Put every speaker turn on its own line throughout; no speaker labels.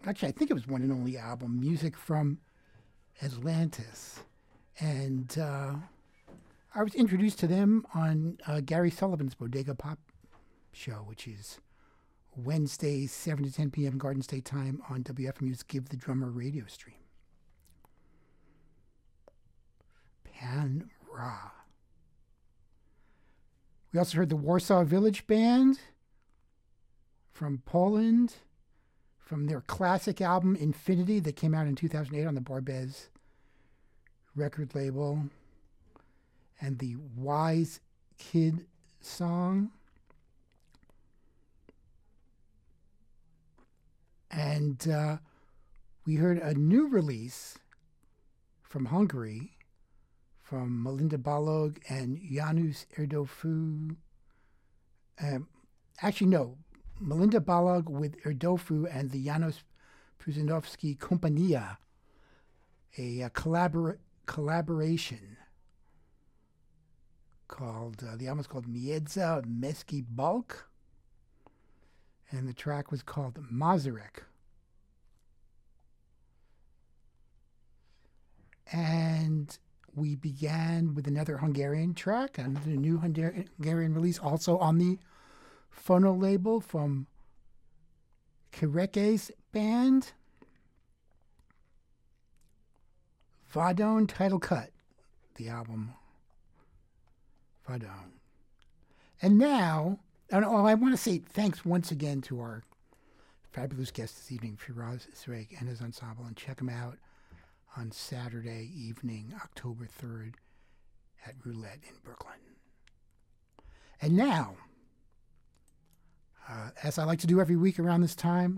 actually, I think it was one and only album, music from Atlantis. And I was introduced to them on Gary Sullivan's Bodega Pop show, which is Wednesdays, 7 to 10 p.m. Garden State time on WFMU's Give the Drummer radio stream. Pan Ra. We also heard the Warsaw Village Band from Poland, from their classic album Infinity that came out in 2008 on the Barbez record label, and the Wise Kid song. And we heard a new release from Hungary from Melinda Balog and Janusz Erdofu. Actually, no. Melinda Balog with Erdofu and the Janusz Puzinowski Kompania, a collaboration called, the album is called Miedza Meski Bulk, and the track was called Mazarek. And we began with another Hungarian track, and a new Hungarian release also on the Phono label from Kerekes band. Vadon Title Cut, the album. Vadon. And now, I want to say thanks once again to our fabulous guest this evening, Firas Isreg and his ensemble, and check him out on Saturday evening, October 3rd at Roulette in Brooklyn. And now, as I like to do every week around this time,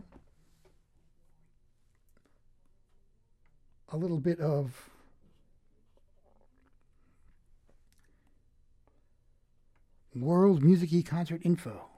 a little bit of World Music E concert info.